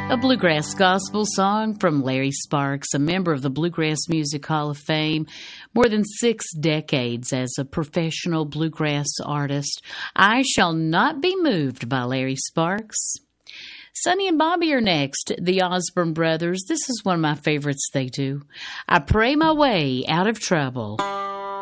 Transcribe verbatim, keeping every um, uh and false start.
A bluegrass gospel song from Larry Sparks, a member of the Bluegrass Music Hall of Fame, more than six decades as a professional bluegrass artist. I Shall Not Be Moved by Larry Sparks. Sonny and Bobby are next, the Osborne Brothers. This is one of my favorites they do. I Pray My Way Out of Trouble.